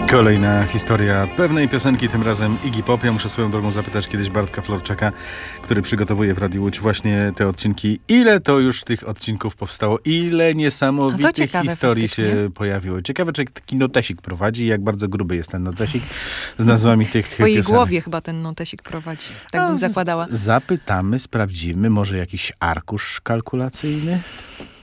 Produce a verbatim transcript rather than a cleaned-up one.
Kolejna historia pewnej piosenki, tym razem Iggy Pop. Ja muszę swoją drogą zapytać kiedyś Bartka Florczaka, który przygotowuje w Radiu Łódź właśnie te odcinki. Ile to już tych odcinków powstało? Ile niesamowitych ciekawe, historii faktycznie. się pojawiło? Ciekawe, czy taki notesik prowadzi i jak bardzo gruby jest ten notesik z nazwami tych W swojej piosenek. głowie chyba ten notesik prowadzi. Tak No, bym z- zakładała. Zapytamy, sprawdzimy. Może jakiś arkusz kalkulacyjny?